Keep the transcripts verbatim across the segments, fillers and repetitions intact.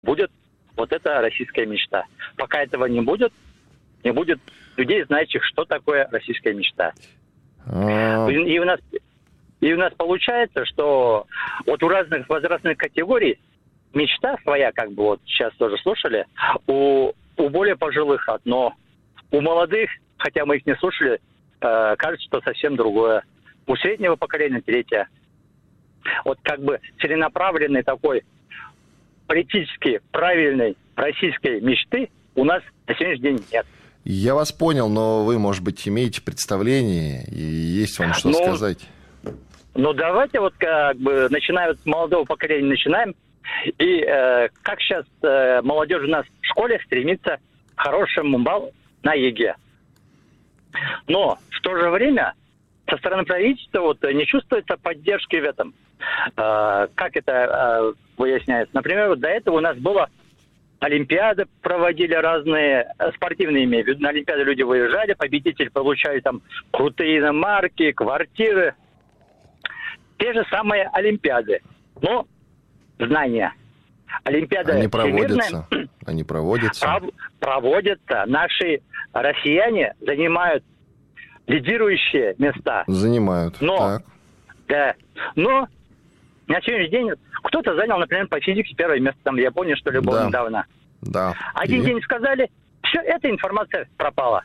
будет вот эта российская мечта. Пока этого не будет, не будет людей, знающих, что такое российская мечта. И, и, у нас, и у нас получается, что вот у разных возрастных категорий мечта своя, как бы вот сейчас тоже слушали, у, у более пожилых одно, у молодых, хотя мы их не слушали, э, кажется, что совсем другое. У среднего поколения третье. Вот как бы целенаправленной такой политически правильной российской мечты у нас на сегодняшний день нет. Я вас понял, но вы, может быть, имеете представление, и есть вам что ну, сказать? Ну, давайте вот как бы, начиная с молодого поколения, начинаем. И э, как сейчас э, молодежь у нас в школе стремится к хорошему баллу на ЕГЭ. Но в то же время со стороны правительства вот, не чувствуется поддержки в этом. Э, как это э, выясняется? Например, вот до этого у нас было олимпиады, проводили разные спортивные, имею в виду. На олимпиады люди выезжали, победители получали там крутые иномарки, квартиры. Те же самые олимпиады. Но знания. Олимпиада Они проводятся. Они проводятся. Пров, проводятся. Наши россияне занимают лидирующие места. Занимают. Но, так. Да, но на сегодняшний день кто-то занял, например, по физике первое место, там в Японии, что ли, было да. недавно. Да. Один И... день сказали, все, эта информация пропала.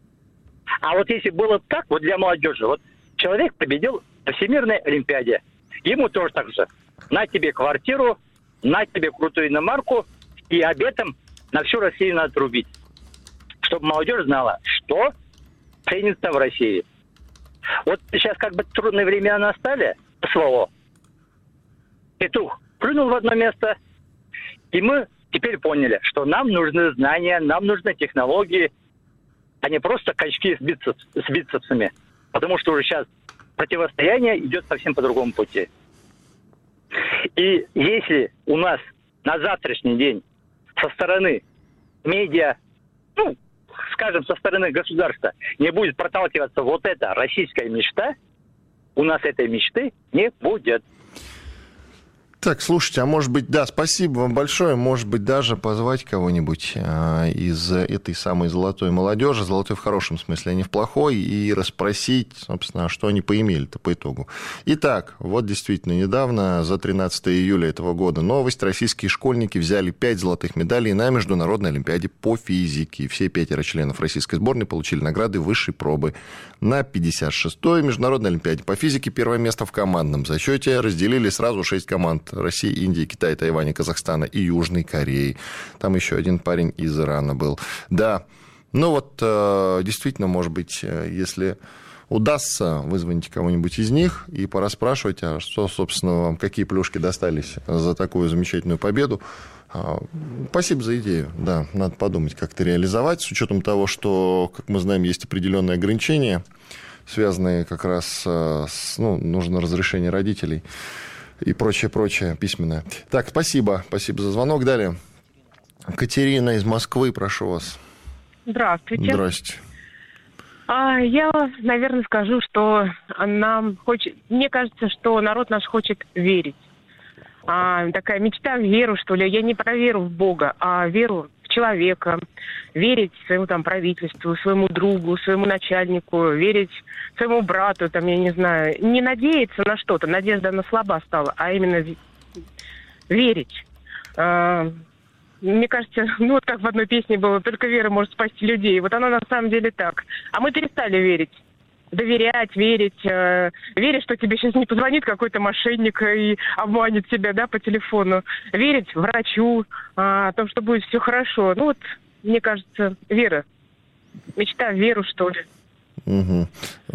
А вот если было так, вот для молодежи, вот человек победил в Всемирной Олимпиаде, ему тоже так же. На тебе квартиру, на тебе крутую иномарку, и об этом на всю Россию надо трубить. Чтобы молодежь знала, что ценится в России. Вот сейчас как бы трудные времена настали, СВО. Петух плюнул в одно место, и мы теперь поняли, что нам нужны знания, нам нужны технологии, а не просто качки с, бицеп, с бицепсами. Потому что уже сейчас противостояние идет совсем по другому пути. И если у нас на завтрашний день со стороны медиа, ну, скажем, со стороны государства не будет проталкиваться вот эта российская мечта, у нас этой мечты не будет. Так, слушайте, а может быть, да, спасибо вам большое, может быть, даже позвать кого-нибудь а, из этой самой золотой молодежи, золотой в хорошем смысле, а не в плохой, и расспросить, собственно, что они поимели-то по итогу. Итак, вот действительно, недавно, за тринадцатое июля этого года, новость: российские школьники взяли пять золотых медалей на Международной Олимпиаде по физике. Все пятеро членов российской сборной получили награды высшей пробы. На пятьдесят шестой Международной Олимпиаде по физике первое место в командном зачете разделили сразу шесть команд: России, Индии, Китая, Тайваня, Казахстана и Южной Кореи. Там еще один парень из Ирана был. Да, ну вот действительно, может быть, если удастся, вызвоните кого-нибудь из них и порасспрашивать, а что, собственно, вам, какие плюшки достались за такую замечательную победу. Спасибо за идею. Да, надо подумать, как это реализовать, с учетом того, что, как мы знаем, есть определенные ограничения, связанные как раз с, ну, нужно разрешение родителей и прочее, прочее, письменное. Так, спасибо. Спасибо за звонок. Далее. Катерина из Москвы, прошу вас. Здравствуйте. Здравствуйте. А, я, наверное, скажу, что нам хочет... Мне кажется, что народ наш хочет верить. А, такая мечта в веру, что ли. Я не про веру в Бога, а веру в человека. Верить своему там правительству, своему другу, своему начальнику, верить своему брату, там, я не знаю. Не надеяться на что-то, надежда она слаба стала, а именно верить. А, мне кажется, ну вот как в одной песне было, только вера может спасти людей. Вот оно на самом деле так. А мы перестали верить. Доверять, верить, э, верить, что тебе сейчас не позвонит какой-то мошенник и обманет тебя, да, по телефону. Верить врачу, э, о том, что будет все хорошо. Ну вот, мне кажется, вера. Мечта в веру, что ли. Угу.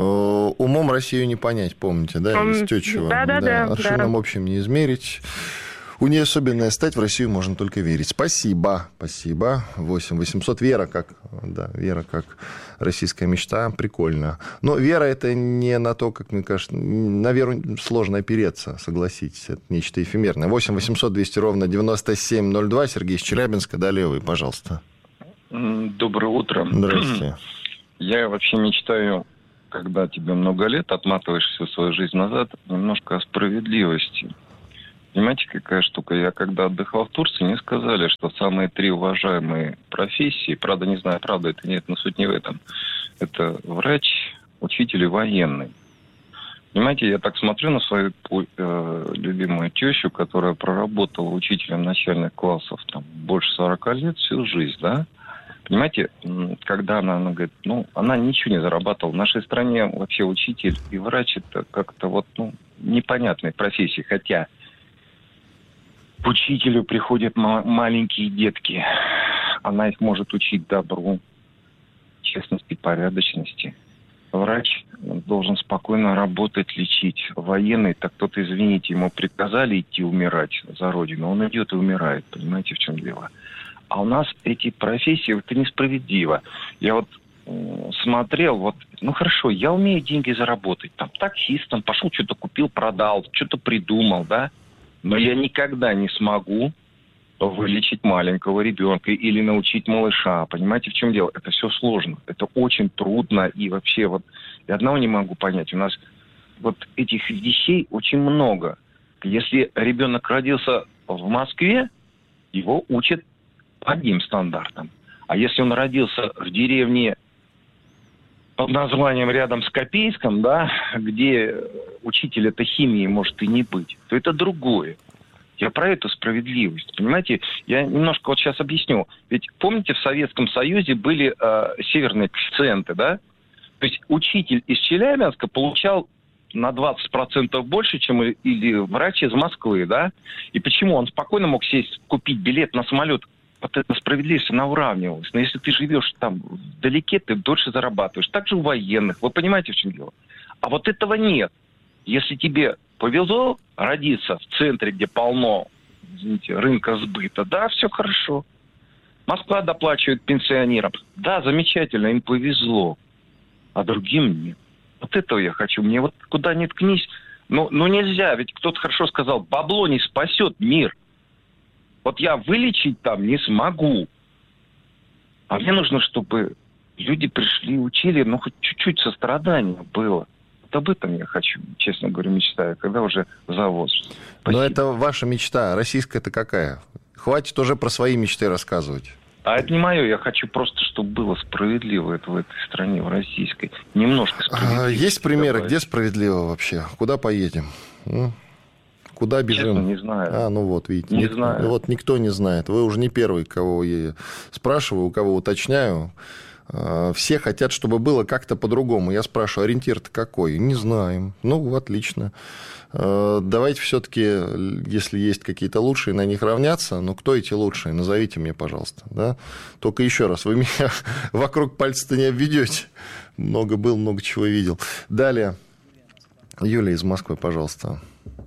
Умом Россию не понять, помните, да? Из Тёчева. Да, да, да. Аршином да. общим не измерить. У нее особенная стать, в Россию можно только верить. Спасибо, спасибо. восемь восемьсот. Вера как, да, вера как российская мечта. Прикольно. Но вера — это не на то, как мне кажется, на веру сложно опереться, согласитесь. Это нечто эфемерное. восемь восемьсот двести ровно девяносто семь ноль два. Сергей из Челябинска. Далее вы, пожалуйста. Доброе утро. Здравствуйте. Я вообще мечтаю, когда тебе много лет, отматываешь всю свою жизнь назад, немножко о справедливости. Понимаете, какая штука? Я когда отдыхал в Турции, мне сказали, что самые три уважаемые профессии, правда, не знаю, правда это нет, но суть не в этом, это врач, учитель и военный. Понимаете, я так смотрю на свою э, любимую тещу, которая проработала учителем начальных классов там, больше сорока лет, всю жизнь, да? Понимаете, когда она, она говорит, ну, она ничего не зарабатывала. В нашей стране вообще учитель и врач это как-то вот, ну, непонятные профессии, хотя к учителю приходят ма- маленькие детки, она их может учить добру, честности, порядочности. Врач должен спокойно работать, лечить. Военный, так кто-то, извините, ему приказали идти умирать за родину. Он идет и умирает. Понимаете, в чем дело? А у нас эти профессии, это несправедливо. Я вот э, смотрел, вот, ну хорошо, я умею деньги заработать. Там, таксистом, пошел, что-то купил, продал, что-то придумал, да? Но я никогда не смогу вылечить маленького ребенка или научить малыша. Понимаете, в чем дело? Это все сложно. Это очень трудно. И вообще вот я одного не могу понять. У нас вот этих вещей очень много. Если ребенок родился в Москве, его учат по одним стандартам. А если он родился в деревне под названием рядом с Копейском, да, где учителя-то химии может и не быть, то это другое. Я про эту справедливость. Понимаете, я немножко вот сейчас объясню. Ведь помните, в Советском Союзе были э, северные коэффициенты, да? То есть учитель из Челябинска получал на двадцать процентов больше, чем или врач из Москвы, да? И почему? Он спокойно мог сесть, купить билет на самолет. Вот эта справедливость, она уравнивалась. Но если ты живешь там вдалеке, ты дольше зарабатываешь. Так же у военных. Вы понимаете, в чем дело? А вот этого нет. Если тебе повезло родиться в центре, где полно, извините, рынка сбыта, да, все хорошо. Москва доплачивает пенсионерам. Да, замечательно, им повезло. А другим нет. Вот этого я хочу. Мне вот куда ни ткнись. Ну, ну нельзя, ведь кто-то хорошо сказал, бабло не спасет мир. Вот я вылечить там не смогу. А мне нужно, чтобы люди пришли, учили, ну, хоть чуть-чуть сострадания было. Вот об этом я хочу, честно говоря, мечтаю, когда уже завоз. Но это ваша мечта. Российская-то какая? Хватит уже про свои мечты рассказывать. А это не мое. Я хочу просто, чтобы было справедливо это в этой стране, в российской. Немножко справедливо. А, есть примеры, где справедливо вообще? Куда поедем? Ну, куда бежим? Честно, не знаю. А, ну вот, видите. Не ник- знаю. Вот никто не знает. Вы уже не первый, кого я спрашиваю, у кого уточняю. Все хотят, чтобы было как-то по-другому. Я спрашиваю, ориентир-то какой? Не знаем. Ну, отлично. Давайте все-таки, если есть какие-то лучшие, на них равняться. Но кто эти лучшие? Назовите мне, пожалуйста. Да? Только еще раз, вы меня вокруг пальца-то не обведете. Много был, много чего видел. Далее. Юлия из Москвы, пожалуйста.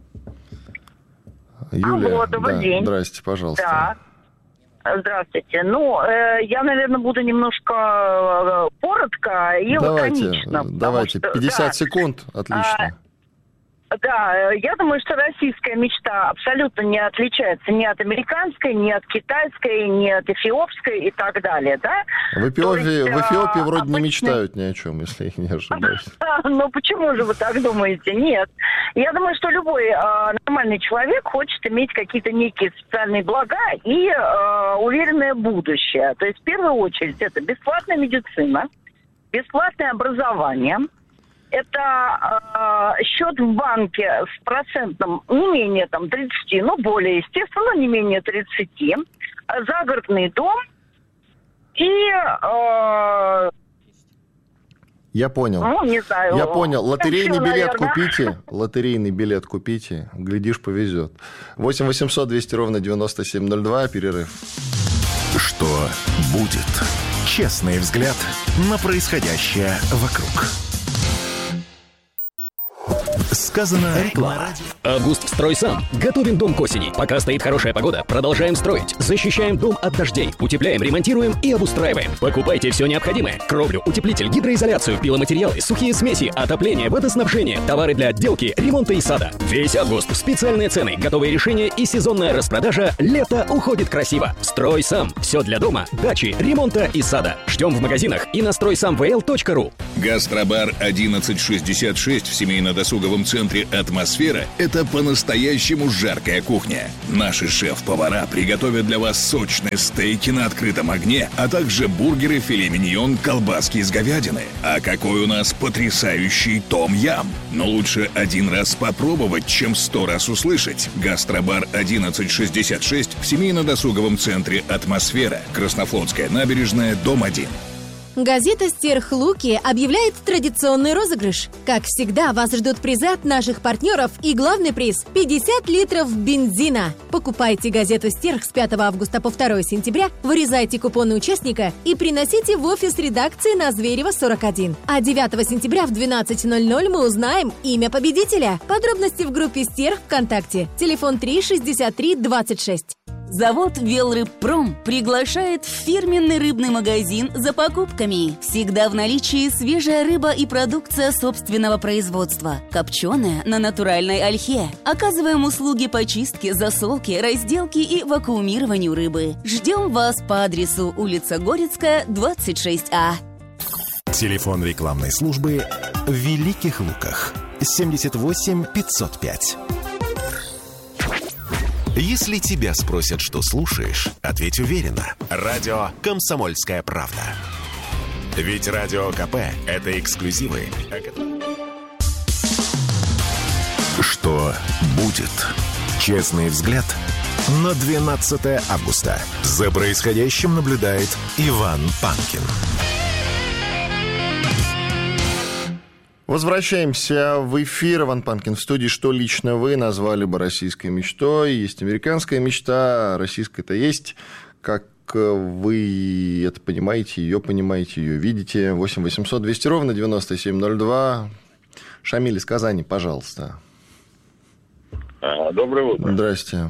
Юлия, Алло, добрый да, день. Здрасте, пожалуйста. Да. Здравствуйте. Ну, э, я, наверное, буду немножко э, коротко и Давайте, лаконично. давайте, что, пятьдесят да, секунд, отлично. Да, я думаю, что российская мечта абсолютно не отличается ни от американской, ни от китайской, ни от эфиопской и так далее, да? В Эфиопии, есть, в Эфиопии а, вроде обычный... не мечтают ни о чем, если я не ошибаюсь. Ну, почему же вы так думаете? Нет. Я думаю, что любой э, нормальный человек хочет иметь какие-то некие социальные блага и э, уверенное будущее. То есть, в первую очередь, это бесплатная медицина, бесплатное образование, это э, счет в банке с процентом не менее там, тридцать, ну, более, естественно, не менее тридцать, загородный дом и... Э, Я понял. Ну, не знаю. Я понял. Лотерейный Всё, билет наверное. купите. Лотерейный билет купите. Глядишь, повезет. восемь восемьсот двести ровно девяносто семь ноль два. Перерыв. Что будет? Честный взгляд на происходящее вокруг. Сказано Реклама. Август строй сам. Готовим дом к осени. Пока стоит хорошая погода, продолжаем строить. Защищаем дом от дождей. Утепляем, ремонтируем и обустраиваем. Покупайте все необходимое. Кровлю, утеплитель, гидроизоляцию, пиломатериалы, сухие смеси, отопление, водоснабжение, товары для отделки, ремонта и сада. Весь август. Специальные цены, готовые решения и сезонная распродажа. Лето уходит красиво. Строй сам. Все для дома, дачи, ремонта и сада. Ждем в магазинах и на строй сам вэ эл точка ру. Гастробар одиннадцать шестьдесят шесть в семейно-досуговом центре «Атмосфера» — это по-настоящему жаркая кухня. Наши шеф-повара приготовят для вас сочные стейки на открытом огне, а также бургеры, филе миньон, колбаски из говядины. А какой у нас потрясающий том-ям! Но лучше один раз попробовать, чем сто раз услышать. Гастробар одиннадцать шестьдесят шесть в семейно-досуговом центре «Атмосфера», Краснофлотская набережная, дом один. Газета «Стерхлуки» объявляет традиционный розыгрыш. Как всегда, вас ждут призы от наших партнеров и главный приз – пятьдесят литров бензина. Покупайте газету «Стерх» с пятого августа по второе сентября, вырезайте купоны участника и приносите в офис редакции на Зверева, сорок один. А девятого сентября в двенадцать ноль ноль мы узнаем имя победителя. Подробности в группе «Стерх» ВКонтакте. Телефон три шестьдесят три двадцать шесть. Завод «Велрыбпром» приглашает в фирменный рыбный магазин за покупками. Всегда в наличии свежая рыба и продукция собственного производства. Копченая на натуральной ольхе. Оказываем услуги по чистке, засолке, разделке и вакуумированию рыбы. Ждем вас по адресу улица Горецкая, двадцать шесть А. Телефон рекламной службы в Великих Луках. семьдесят восемь пятьсот пять. Если тебя спросят, что слушаешь, ответь уверенно. Радио «Комсомольская правда». Ведь Радио КП – это эксклюзивы. Что будет? Честный взгляд на двенадцатое августа. За происходящим наблюдает Иван Панкин. Возвращаемся в эфир. Иван Панкин в студии. Что лично вы назвали бы российской мечтой? Есть американская мечта, российская-то есть. Как вы это понимаете, ее понимаете, ее видите? восемь восемьсот двести ровно девяносто семь ноль два. Шамиль из Казани, пожалуйста. Доброе утро. Здрасте.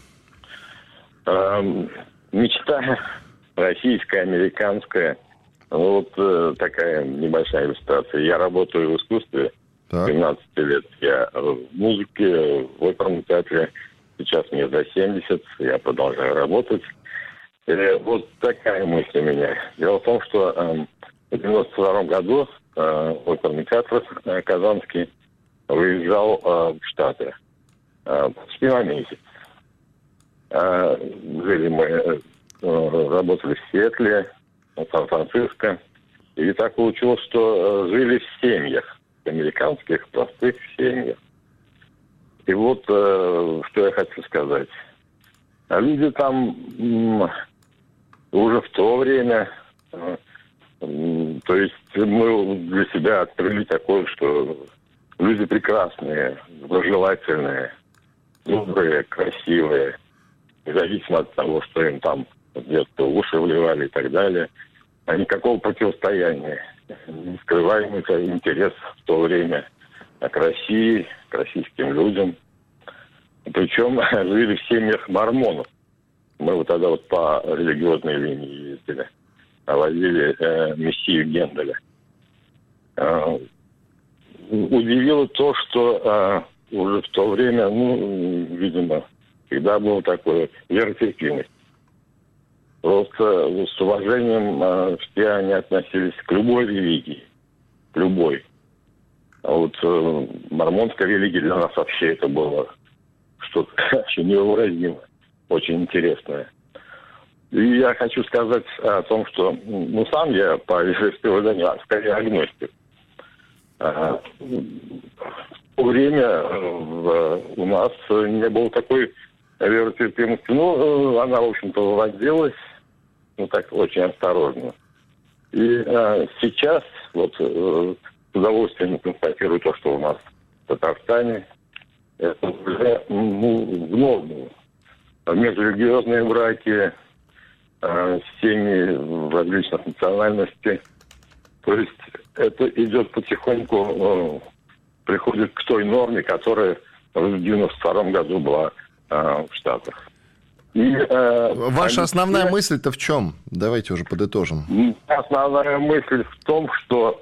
Мечта российская, американская. Ну, вот э, такая небольшая иллюстрация. Я работаю в искусстве так. семнадцать лет. Я в музыке, в оперном театре. Сейчас мне за семьдесят. Я продолжаю работать. И вот такая мысль у меня. Дело в том, что э, в девяносто втором году э, оперный театр э, Казанский выезжал э, в Штаты. Э, почти на месяц. Э, жили мы, э, работали в Сиэтле, в Сан-Франциско. И так получилось, что э, жили в семьях, американских, простых семьях. И вот э, что я хочу сказать. А люди там м- уже в то время, э, м- то есть мы для себя открыли такое, что люди прекрасные, доброжелательные, добрые, красивые, независимо от того, что им там где-то уши вливали и так далее. А никакого противостояния. Нескрываемый интерес в то время к России, к российским людям. Причем жили в семьях мормонов. Мы вот тогда вот по религиозной линии ездили. Ловили э, мессию Генделя. Э, удивило то, что э, уже в то время, ну, видимо, всегда было такое веротерпимость. Просто с уважением э, все они относились к любой религии. К любой. А вот э, мормонская религия для нас вообще это было что-то очень невыразимое, очень интересное. И я хочу сказать о том, что, ну, сам я по вероисповеданию, а скорее агностик. А, в то время в, у нас не было такой веротерпимости. Ну, она, в общем-то, вводилась, ну, так, очень осторожно. И а, сейчас, вот, э, с удовольствием констатирую то, что у нас в Татарстане, это уже, ну, в норму. Межрелигиозные браки, э, семьи различных национальностей. То есть это идет потихоньку, э, приходит к той норме, которая в девяносто втором году была э, в Штатах. И, э, Ваша основная все... мысль-то в чем? Давайте уже подытожим. Основная мысль в том, что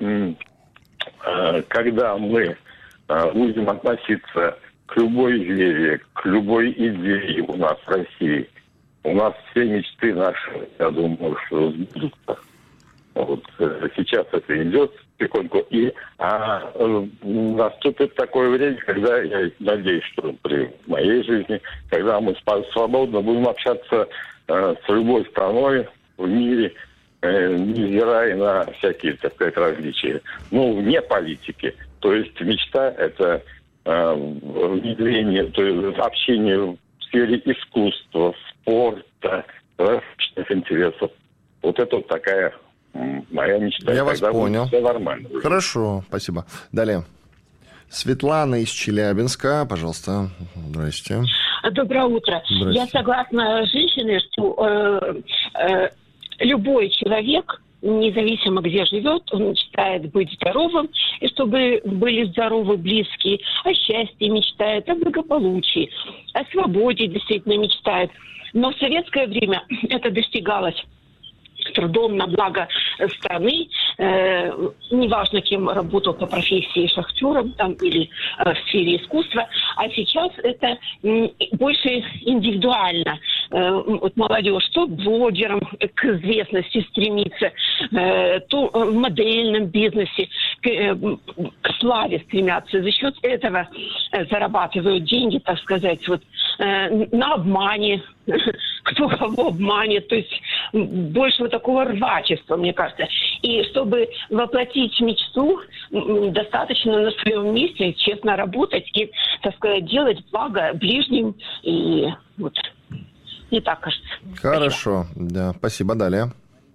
э, когда мы э, будем относиться к любой вере, к любой идее у нас в России, у нас все мечты наши, я думаю, что сбудутся. Вот сейчас это идет потихоньку. И а, наступит такое время, когда, я надеюсь, что при моей жизни, когда мы свободно будем общаться э, с любой страной в мире, э, невзирая на всякие, так сказать, различия. Ну, вне политики. То есть мечта – это э, внедрение, то есть общение в сфере искусства, спорта, различных интересов. Вот это вот такая моя мечта. Я вас понял. Все нормально. Хорошо, спасибо. Далее. Светлана из Челябинска, пожалуйста. Здрасте. Доброе утро. Здрасте. Я согласна с женщиной, что э, э, любой человек, независимо где живет, он мечтает быть здоровым, и чтобы были здоровы близкие, о счастье мечтает, о благополучии, о свободе действительно мечтает. Но в советское время это достигалось трудом на благо страны, э, неважно, кем работал по профессии, шахтером там, или э, в сфере искусства, а сейчас это м, больше индивидуально. Э, вот молодежь то блогером к известности стремится, э, то в модельном бизнесе к, э, к славе стремятся. За счет этого э, зарабатывают деньги, так сказать, вот, э, на обмане, кто кого обманет, то есть больше вот такого рвачества, мне кажется. И чтобы воплотить мечту, достаточно на своем месте честно работать и, так сказать, делать благо ближним. И вот, не так кажется. Хорошо, спасибо. Да, спасибо. Далее.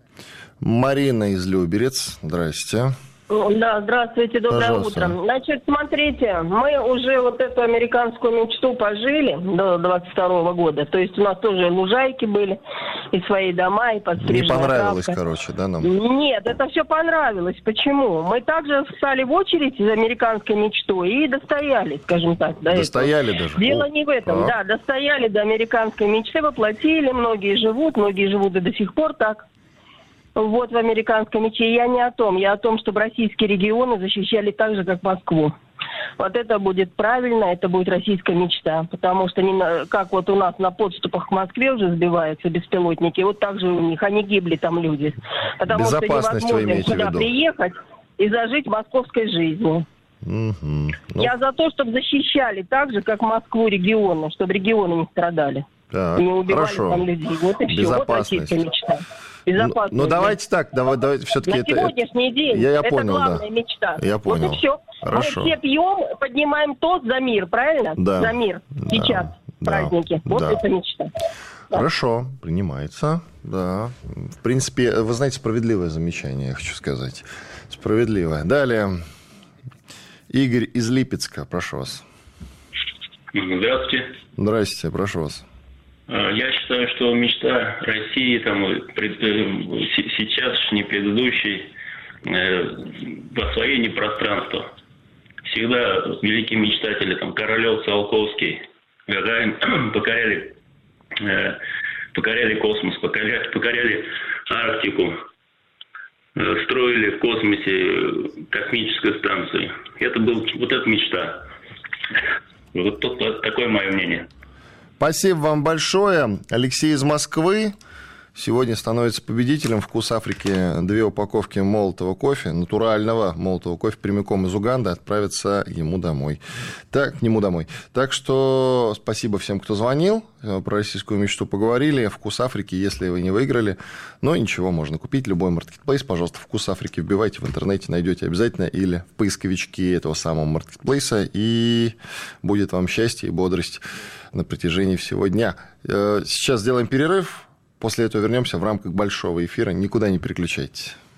Марина из Люберец, здрасте. Да, здравствуйте, доброе Пожалуйста. утро. Значит, смотрите, мы уже вот эту американскую мечту пожили до двадцать второго года. То есть у нас тоже лужайки были, и свои дома, и подстриженная Не понравилось, травка. короче, да, нам? Нет, это все понравилось. Почему? Мы также встали в очередь за американской мечтой и достояли, скажем так. До Достояли этого. даже? Дело О, не в этом, так. да, достояли до американской мечты, воплотили, многие живут, многие живут и до сих пор так. Вот в американской мечте. Я не о том. Я о том, чтобы российские регионы защищали так же, как Москву. Вот это будет правильно, это будет российская мечта. Потому что, не на, как вот у нас на подступах к Москве уже сбиваются беспилотники, вот так же у них, они гибли там люди. Потому что невозможно сюда приехать и зажить московской жизнью. Угу. Ну... Я за то, чтобы защищали так же, как Москву регионы, чтобы регионы не страдали. Так, и не убивали хорошо. там людей. Вот и все. Вот российская мечта. Ну, ну давайте так, давай, давайте все-таки на это. сегодняшний день я, я это понял, главная да. мечта. Я понял. Вот и все. Хорошо. Мы все пьем, поднимаем тост за мир, правильно? Да. За мир. Да. Сейчас Да. праздники. Вот Да. это мечта. Хорошо, принимается. Да. В принципе, вы знаете, справедливое замечание, я хочу сказать. Справедливое. Далее. Игорь из Липецка, прошу вас. Здравствуйте. Здравствуйте, прошу вас. Я считаю, что мечта России там, сейчас, не предыдущей, в освоении пространства. Всегда великие мечтатели, там, Королев, Циолковский, Гагарин покоряли, покоряли космос, покоряли, покоряли Арктику, строили в космосе космическую станцию. Это был вот эта мечта. Вот такое мое мнение. Спасибо вам большое. Алексей из Москвы сегодня становится победителем. «Вкус Африки». Две упаковки молотого кофе, натурального молотого кофе прямиком из Уганды отправятся ему домой. Так, к нему домой. Так что спасибо всем, кто звонил. Про российскую мечту поговорили. «Вкус Африки», если вы не выиграли. Но ничего, можно купить. Любой маркетплейс, пожалуйста, «Вкус Африки» вбивайте в интернете, найдете обязательно. Или в поисковичке этого самого маркетплейса. И будет вам счастье и бодрость на протяжении всего дня. Сейчас сделаем перерыв. После этого вернемся в рамках большого эфира. Никуда не переключайтесь.